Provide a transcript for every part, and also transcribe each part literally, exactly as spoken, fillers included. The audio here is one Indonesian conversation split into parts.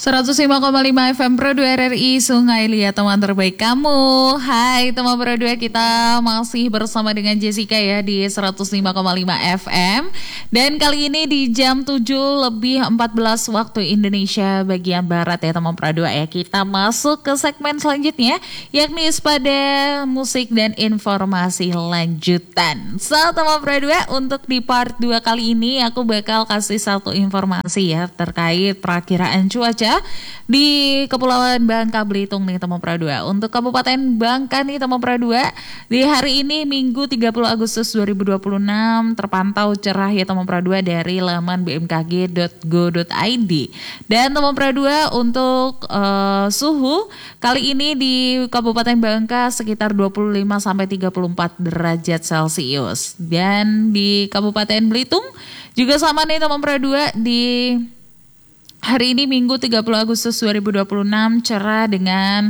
seratus lima koma lima F M Pro dua R R I Sungai Liat, teman terbaik kamu. Hai teman Pro dua, kita masih bersama dengan Jessica ya di seratus lima koma lima F M. Dan kali ini di jam tujuh lebih empat belas waktu Indonesia bagian Barat ya teman Pro dua ya. Kita masuk ke segmen selanjutnya, yakni pada musik dan informasi lanjutan. So teman Pro dua, untuk di part dua kali ini aku bakal kasih satu informasi ya terkait perakiraan cuaca di Kepulauan Bangka Belitung nih teman Pro dua. Untuk Kabupaten Bangka nih teman Pro dua, di hari ini Minggu tiga puluh Agustus dua ribu dua puluh enam terpantau cerah ya teman Pro dua dari laman b m k g dot go dot i d. Dan teman Pro dua, untuk uh, suhu kali ini di Kabupaten Bangka sekitar dua puluh lima sampai tiga puluh empat derajat Celcius. Dan di Kabupaten Belitung juga sama nih teman Pro dua, di hari ini Minggu tiga puluh Agustus dua ribu dua puluh enam cerah dengan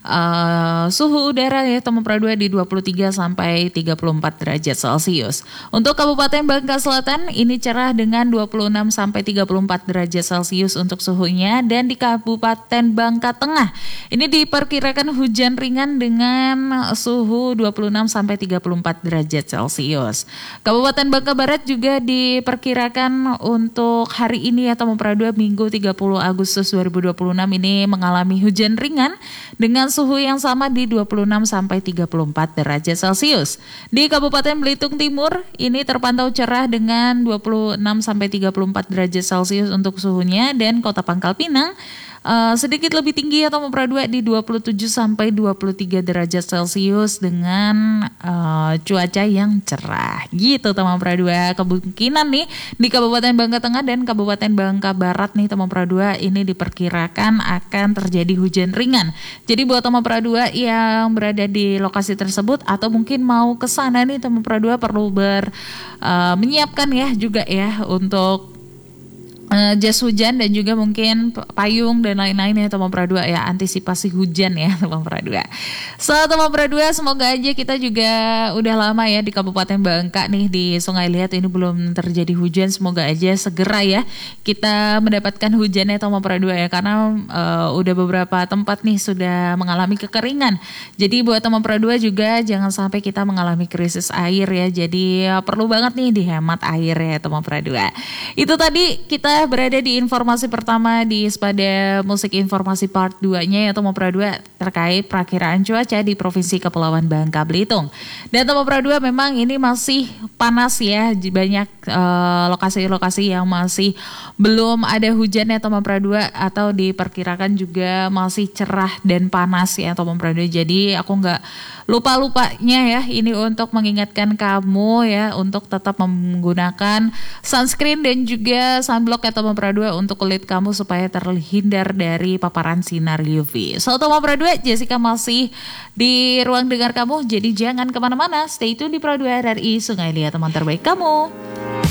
uh, suhu udara ya teman Pro dua di dua puluh tiga sampai tiga puluh empat derajat Celcius. Untuk Kabupaten Bangka Selatan ini cerah dengan dua puluh enam sampai tiga puluh empat derajat Celcius untuk suhunya. Dan di Kabupaten Bangka Tengah ini diperkirakan hujan ringan dengan suhu dua puluh enam sampai tiga puluh empat derajat Celcius. Kabupaten Bangka Barat juga diperkirakan untuk hari ini ya teman Pro dua, Minggu tiga puluh Agustus dua ribu dua puluh enam ini mengalami hujan ringan dengan suhu yang sama di dua puluh enam sampai tiga puluh empat derajat Celcius. Di Kabupaten Belitung Timur ini terpantau cerah dengan dua puluh enam sampai tiga puluh empat derajat Celcius untuk suhunya. Dan Kota Pangkal Pinang Uh, sedikit lebih tinggi atau Pro dua di dua puluh tujuh sampai dua puluh tiga derajat Celcius dengan uh, cuaca yang cerah gitu teman Pro dua. Kemungkinan nih di Kabupaten Bangka Tengah dan Kabupaten Bangka Barat nih teman Pro dua ini diperkirakan akan terjadi hujan ringan. Jadi buat teman Pro dua yang berada di lokasi tersebut atau mungkin mau ke sana nih teman Pro dua perlu ber uh, menyiapkan ya juga ya untuk Uh, jas hujan dan juga mungkin payung dan lain-lain ya teman Pro dua ya, antisipasi hujan ya teman Pro dua. So teman Pro dua, semoga aja kita juga udah lama ya di Kabupaten Bangka nih di Sungai Liat ini belum terjadi hujan. Semoga aja segera ya kita mendapatkan hujan ya teman Pro dua ya, karena uh, udah beberapa tempat nih sudah mengalami kekeringan. Jadi buat teman Pro dua juga jangan sampai kita mengalami krisis air ya. Jadi uh, perlu banget nih dihemat air ya teman Pro dua. Itu tadi kita berada di informasi pertama di pada musik informasi part dua-nya ya teman Pro dua terkait perakiraan cuaca di Provinsi Kepulauan Bangka Belitung. Dan teman Pro dua, memang ini masih panas ya, banyak uh, lokasi-lokasi yang masih belum ada hujan ya teman Pro dua, atau diperkirakan juga masih cerah dan panas ya teman Pro dua. Jadi aku nggak lupa-lupanya ya ini untuk mengingatkan kamu ya untuk tetap menggunakan sunscreen dan juga sunblock ya teman Pro dua untuk kulit kamu supaya terhindar dari paparan sinar U V. So teman Pro dua, Jessica masih di ruang dengar kamu, jadi jangan kemana-mana, stay tune di Pro dua R R I Sungai Liat, teman terbaik kamu.